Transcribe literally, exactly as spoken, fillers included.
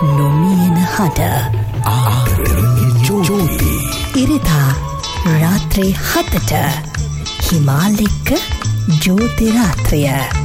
නොමියෙන හඬ. ආදරණීය ජෝති. ඉරිදා රාත්‍රී හතට හිමාලෙක්ක ජෝති රාත්‍රිය.